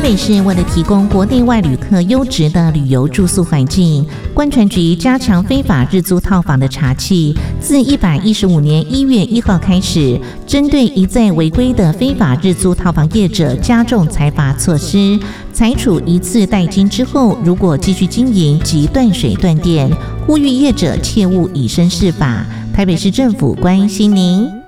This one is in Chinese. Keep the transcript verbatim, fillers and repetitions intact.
北市为了提供国内外旅客优质的旅游住宿环境，观传局加强非法日租套房的查缉，自一百一十五年一月一号开始，针对一再违规的非法日租套房业者加重裁罚措施，裁处一次代金之后，如果继续经营即断水断电，呼吁业者切勿以身试法。台北市政府关心您。